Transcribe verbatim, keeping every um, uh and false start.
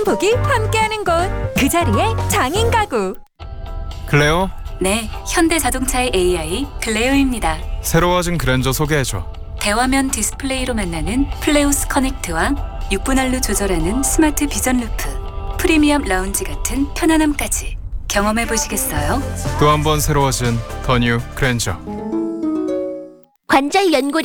행복이 함께하는 곳, 그 자리에 장인 가구. 클레오, 네, 현대자동차의 에이아이 클레오입니다. 새로워진 그랜저 소개해줘. 대화면 디스플레이로 만나는 플레오스 커넥트와 육 분할로 조절하는 스마트 비전 루프, 프리미엄 라운지 같은 편안함까지 경험해 보시겠어요? 또 한 번 새로워진 더 뉴 그랜저. 관절 연골이